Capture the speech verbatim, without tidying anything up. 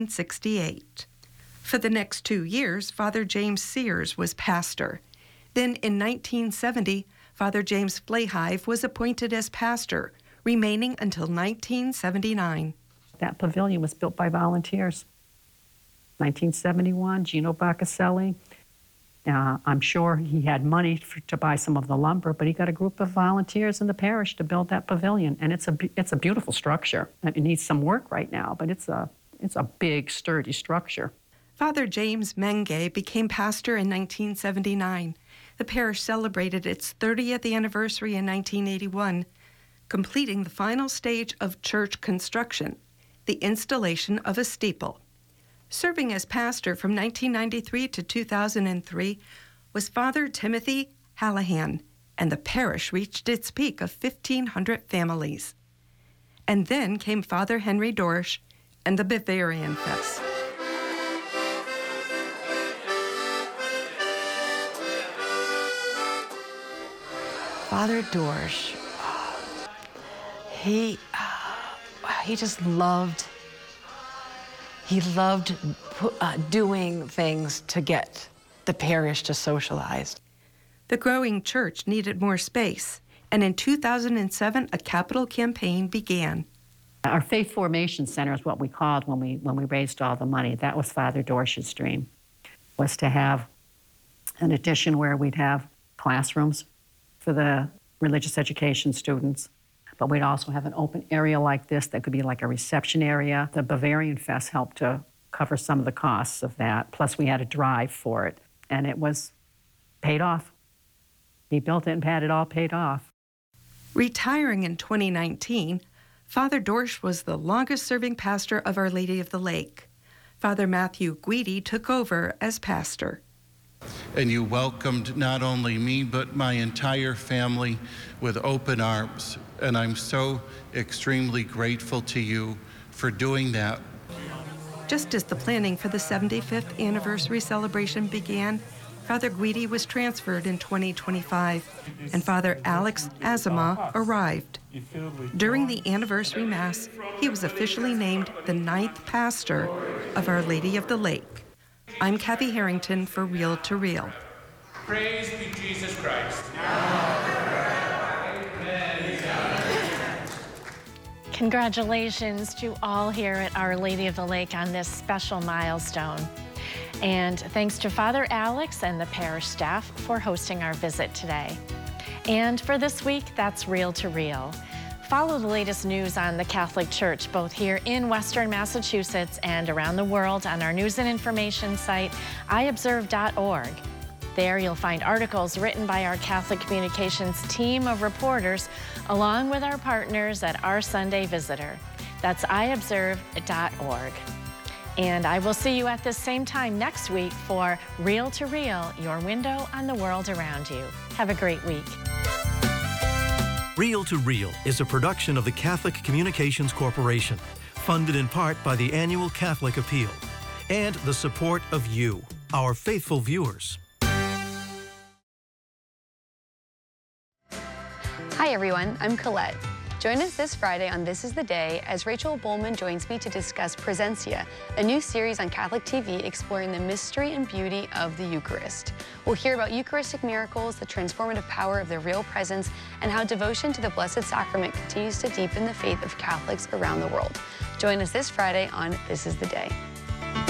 sixty-eight. For the next two years, Father James Sears was pastor. Then in nineteen seventy, Father James Flahive was appointed as pastor, remaining until nineteen seventy-nine. That pavilion was built by volunteers. nineteen seventy-one, Gino Baccaselli. Uh, I'm sure he had money for, to buy some of the lumber, but he got a group of volunteers in the parish to build that pavilion, and it's a it's a beautiful structure. It needs some work right now, but it's a it's a big, sturdy structure. Father James Menge became pastor in nineteen seventy-nine. The parish celebrated its thirtieth anniversary in nineteen eighty-one, completing the final stage of church construction, the installation of a steeple. Serving as pastor from nineteen ninety-three to two thousand three was Father Timothy Hallahan, and the parish reached its peak of fifteen hundred families. And then came Father Henry Dorsch and the Bavarian Fest. Father Dorsch, he, he just loved He loved uh, doing things to get the parish to socialize. The growing church needed more space, and in two thousand seven, a capital campaign began. Our Faith Formation Center is what we called when we when we raised all the money. That was Father Dorsch's dream, was to have an addition where we'd have classrooms for the religious education students, but we'd also have an open area like this that could be like a reception area. The Bavarian Fest helped to cover some of the costs of that, plus we had a drive for it, and it was paid off. He built it and had it all paid off. Retiring in twenty nineteen, Father Dorsch was the longest-serving pastor of Our Lady of the Lake. Father Matthew Guidi took over as pastor. And you welcomed not only me, but my entire family with open arms. And I'm so extremely grateful to you for doing that. Just as the planning for the seventy-fifth anniversary celebration began, Father Guidi was transferred in twenty twenty-five, and Father Alex Azama arrived. During the anniversary Mass, he was officially named the ninth pastor of Our Lady of the Lake. I'm Kathy Harrington for Real to Real. Praise be Jesus Christ. Congratulations to all here at Our Lady of the Lake on this special milestone. And thanks to Father Alex and the parish staff for hosting our visit today. And for this week, that's Real to Real. Follow the latest news on the Catholic Church, both here in Western Massachusetts and around the world on our news and information site, i observe dot org. There you'll find articles written by our Catholic Communications team of reporters, along with our partners at Our Sunday Visitor. That's i observe dot org. And I will see you at this same time next week for Real to Real, your window on the world around you. Have a great week. Real to Real is a production of the Catholic Communications Corporation, funded in part by the annual Catholic Appeal, and the support of you, our faithful viewers. Hi everyone, I'm Colette. Join us this Friday on This Is the Day as Rachel Bowman joins me to discuss Presencia, a new series on Catholic T V exploring the mystery and beauty of the Eucharist. We'll hear about Eucharistic miracles, the transformative power of the real presence, and how devotion to the Blessed Sacrament continues to deepen the faith of Catholics around the world. Join us this Friday on This Is the Day.